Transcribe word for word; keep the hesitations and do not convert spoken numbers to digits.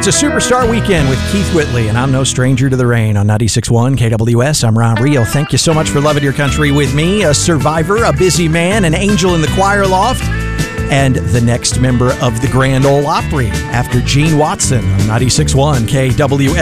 It's a superstar weekend with Keith Whitley, and I'm no stranger to the rain on ninety-six point one K W S. I'm Ron Rio. Thank you so much for loving your country with me, a survivor, a busy man, an angel in the choir loft, and the next member of the Grand Ole Opry after Gene Watson on ninety-six point one K W S.